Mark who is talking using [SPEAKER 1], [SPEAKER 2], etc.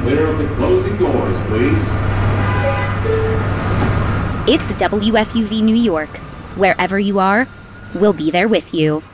[SPEAKER 1] clear of the closing doors, please.
[SPEAKER 2] It's WFUV New York. Wherever you are, we'll be there with you.